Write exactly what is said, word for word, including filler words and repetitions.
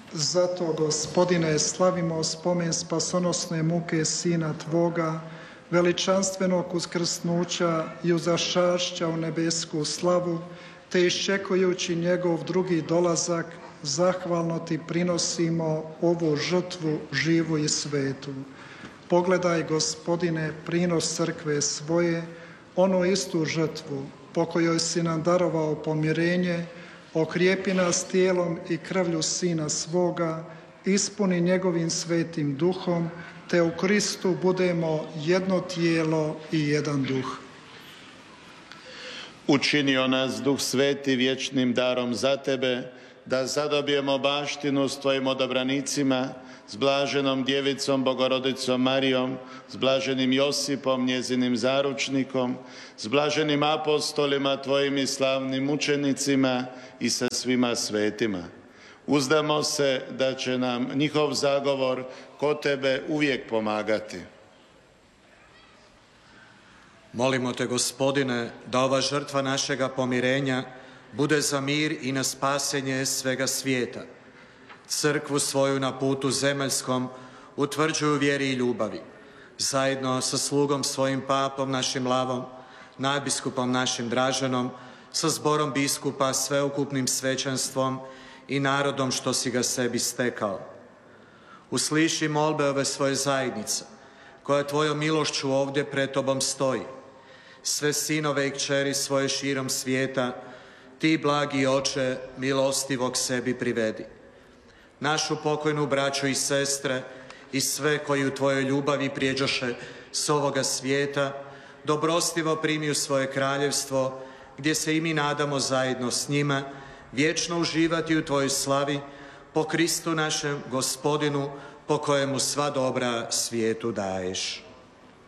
Zato, Gospodine, slavimo spomen spasonosne muke Sina Tvoga, veličanstvenog uskrsnuća i uzašašća u nebesku slavu, te iščekujući njegov drugi dolazak, zahvalno Ti prinosimo ovu žrtvu živu i svetu. Pogledaj, Gospodine, prinos crkve svoje, onu istu žrtvu po kojoj si nam darovao pomirenje, okrijepi nas tijelom i krvlju Sina svoga, ispuni njegovim svetim duhom, te u Kristu budemo jedno tijelo i jedan duh. Učinio nas Duh Sveti vječnim darom za Tebe, da zadobijemo baštinu s Tvojim odabranicima, s blaženom djevicom Bogorodicom Marijom, s blaženim Josipom, njezinim zaručnikom, s blaženim apostolima Tvojim i slavnim učenicima i sa svima svetima. Uzdamo se da će nam njihov zagovor kod Tebe uvijek pomagati. Molimo Te, Gospodine, da ova žrtva našega pomirenja bude za mir i na spasenje svega svijeta. Crkvu svoju na putu zemaljskom utvrđuju vjeri i ljubavi. Zajedno sa slugom svojim papom našim Lavom, nadbiskupom našim Draženom, sa zborom biskupa, sveukupnim svećanstvom i narodom što si ga sebi stekao. Usliši molbe ove svoje zajednice, koja Tvojom milošću ovdje pred Tobom stoji. Sve sinove i kćeri svoje širom svijeta, Ti, blagi Oče, milostivog sebi privedi. Našu pokojnu braću i sestre i sve koji u Tvojoj ljubavi prijeđoše s ovoga svijeta, dobrostivo primi u svoje kraljevstvo, gdje se i mi nadamo zajedno s njima vječno uživati u Tvojoj slavi, po Kristu našem Gospodinu, po kojemu sva dobra svijetu daješ.